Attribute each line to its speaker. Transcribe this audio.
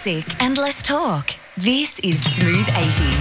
Speaker 1: music and less talk. This is Smooth 80s.